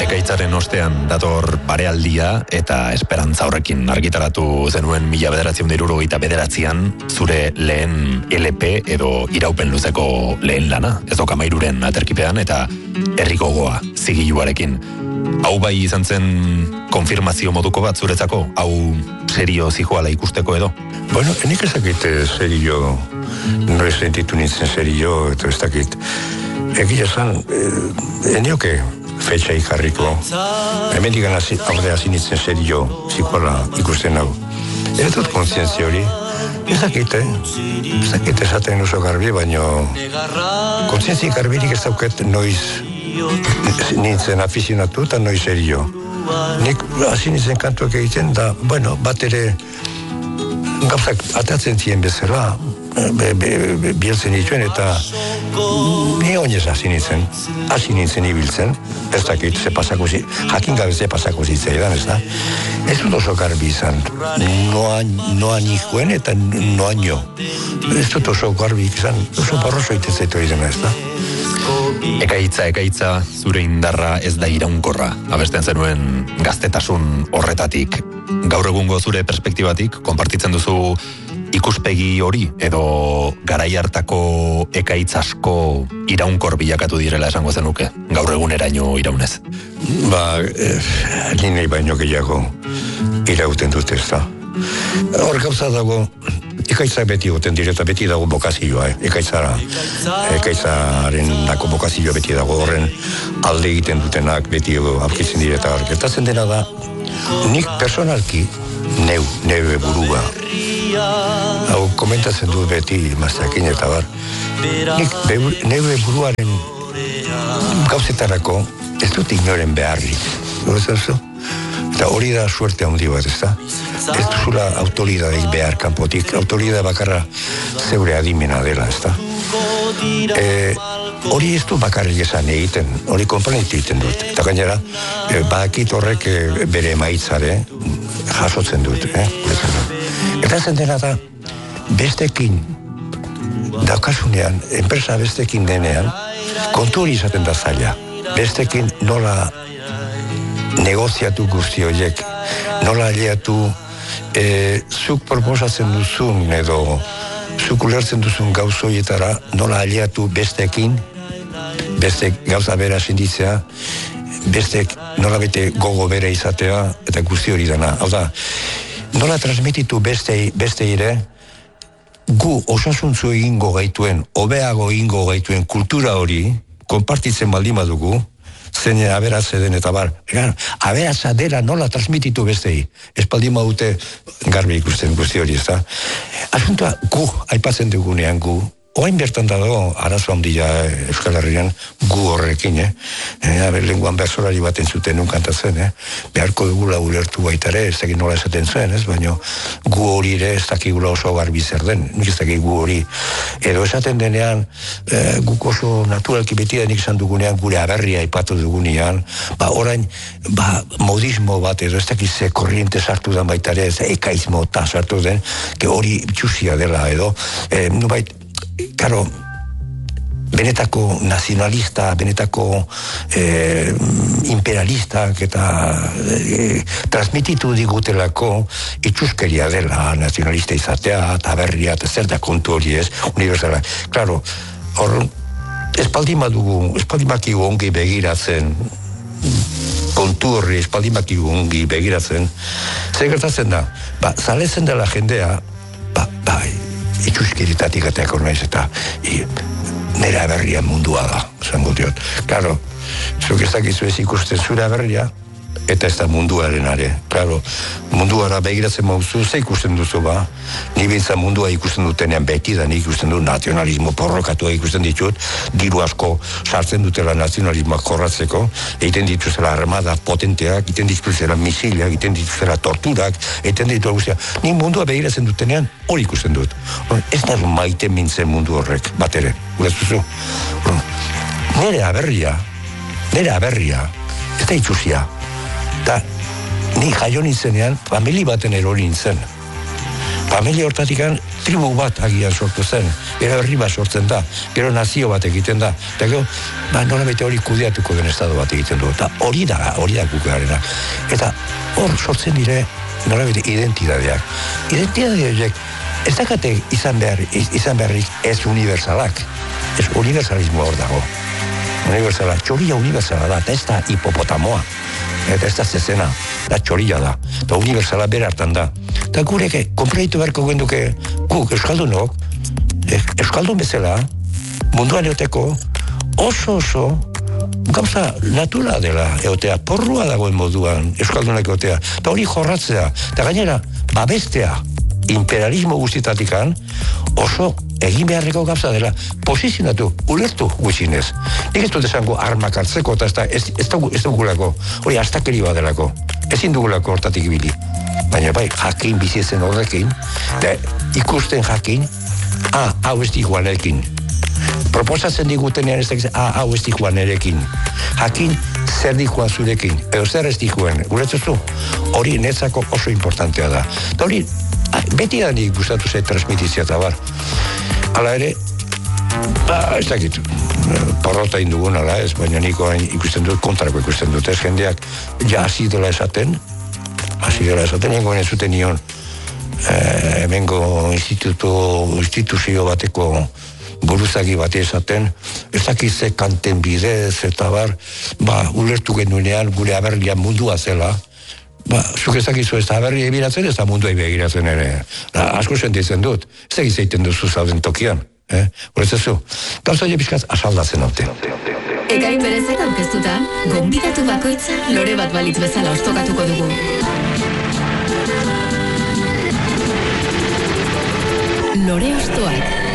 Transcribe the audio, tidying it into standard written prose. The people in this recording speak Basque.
Ekaitzaren ostean dator barealdia eta esperantza horrekin argitaratu zenuen 1979an zure lehen LP edo iraupen luzeko lehen lana, ez doka mairuren aterkipean eta herrikogoa zigiluarekin. Hau bai izan zen konfirmazio moduko bat zuretzako? Hau serio zijoala ikusteko edo? Bueno, nik ezakit serio, noiz sentitu nintzen serio, eta ez dakit. Egia zan, enioke fetxa ikarriko. Hemen digan aurre hasi nintzen serio zijoala ikusten hau. Ez dut kontzientzia hori. Ez dakit esaten oso garbi, baino kontzientzia garbirik ez dauket noiz nintzen afizionatu eta noiz serio. Nik hasi nintzen kantuak egiten da, bueno, bat ere gauzak atatzen ziren bezala, bieltzen dituen eta ni oinez hasi nintzen ibiltzen, ez dakit, jakin gabe ze pasako zitzaidan, ez da? Ez dut oso garbi izan, noa nikuen eta noa nio. Ez dut oso garbi izan, oso borroso itezetu egiten, ez da? Ekaitza, zure indarra ez da iraunkorra, abesten zenuen gaztetasun horretatik. Gaur egungo zure perspektibatik, konpartitzen duzu ikuspegi hori, edo garai hartako ekaitz asko iraunkor bilakatu direla esango zenuke, gaur eguneraino iraunez? Ni nahi baino gehiago irauten dut ez da. Hor gauza dago, ekaitzak beti goten dire eta beti dago bokazioa, ekaitzaren dako bokazioa beti dago, horren alde egiten dutenak beti aurkitzen dire eta gertatzen dena da, nik personalki neu burua. Hau komentatzen dut beti mazteakin eta bar. Nik neu buruaren gauzetarako ez dut ignoren beharrik. Eta hori da suerte handi bat, ez da? Ez duzula autoridadeik behar kanpotik, autorida bakarra zeure adimena dela, ez da? Hori ez du bakarrik esan egiten, hori konprenitu egiten dut. Eta gainera, badakit horrek bere emaitzare jasotzen dut, Eta zen dena da, bestekin daukasunean, enpresa bestekin denean, kontu hori izaten da zaila. Bestekin nola negoziatu guzti horiek, nola aliatu zuk proposatzen duzun edo zuk ulertzen duzun gauzoietara nola aliatu bestekin, bestek gauza bera sinditzea, bestek nola bete gogo bere izatea eta guzti hori dana. Hau da, nola transmititu besteire gu osasuntzu egingo gaituen, hobeago egingo gaituen kultura hori, konpartitzen baldin badugu, zein aberatze den eta bar. Aberatza dela nola transmititu bestei. Ez baldin badute garbi ikusten guzti hori, ez da? Asuntoa gu, aipatzen dugunean gu, oain bertan dago, arazo handia Euskal Herrian, gu horrekin, lenguan bersolari bat entzuten kantatzen, beharko dugula ulertu baitare, ez dakit nola esaten zuen, baina gu hori ere ez dakigula oso garbi zer den, nik ez dakik gu hori. Edo esaten denean, guk oso naturalki beti denik izan dugunean, gure aberria aipatu dugunean, orain, modismo bat, edo ez dakit ze korriente sartu den baitare, ez ekaizmo eta sartu den, hori txusia dela, edo, nubait, karo, benetako nazionalista, benetako imperialistak eta transmititu digutelako itxuskeria dela nazionalista izatea, taberria, eta zer da kontu hori ez, universala. Klaro, hor, espaldimakigu ongi begiratzen, kontu horri espaldimakigu ongi begiratzen, zer gertatzen da, zaletzen dela jendea, itxuskiritatik ateako naiz eta nera aberria mundua da, zango diot. Claro, zuk ez dakizu ez ikusten zure aberria, eta ez da munduaren are. Claro, munduara begiratzen mauzu, ze ikusten duzu ni bintza mundua ikusten dutenean beti da, nik ikusten du nazionalismo porrokatua ikusten ditut, diru asko sartzen dutela nazionalismoak jorratzeko, egiten dituzela armada potenteak, egiten dituzela misilak, egiten dituzela torturak, egiten dituzela guztia. Nik mundua begiratzen dutenean hori ikusten dut. Ez da maite mintzen mundu horrek, bat ere, ulertuzu. Nere aberria, ez da itxusia. Eta ni jaio nintzenean, famili baten erori nintzen. familia hortatikan tribu bat agian sortu zen, gero herri bat sortzen da, gero nazio bat egiten da, eta gero, nolabete hori kudeatuko den estado bat egiten du, eta hori da gugarena. Eta hor sortzen dire, nolabete identidadeak. Identidadeak ez dakate izan beharrik ez universalak, ez universalismoa hor dago. Universala, txoria universala da, eta ez da hipopotamoa, eta ez da zezena, da txoria da, eta universala bere hartan da. Eta gureke, konpreitu beharko genduke, guk euskaldunok, euskaldun bezala, munduan eoteko, oso gauza natura dela eotea, porrua dagoen moduan euskaldunak eotea, eta hori jorratzea, eta gainera, babestea, imperialismo guztitatikan, oso egin beharreko gauza dela, posizionatu, ulertu gutxinez. Nik ez dut esango armak hartzeko, eta ez dugulako, hori astakeri badelako, ezin dugulako hortatik ibili. Baina bai, jakin biziezen horrekin, eta ikusten jakin, hau ez diguan erekin. Proposatzen digutenean ez dakitzen, hau ez diguan erekin. Jakin zer diguan zurekin, edo zer ez diguan, ulertzezu, hori netzako oso importantea da. Eta hori, beti da nik gustatu zait transmitizia eta bar. Hala ere, ez dakit, porrota indugun, ala ez, baina niko ikusten dut, kontrako ikusten dut, ez jendeak ja hasi dela esaten, nengoen ez zuten nion, hemengo instituzio bateko buruzagi bati esaten, ez dakitze kanten bidez, eta bar, ulertu genuenean gure aberria mundua zela, zuk ez dakizu ez da aberri ebiratzen, ez da mundua begiratzen ere. Asko sentitzen dut, ez da gizaiten duzu zauden tokian. Horretzezu, gauza hori pixkaz asaldatzen haute. Ekain berezek aurkeztuta, gonbidatu bakoitza lore bat balitz bezala ostokatuko dugu. Lore ostoak.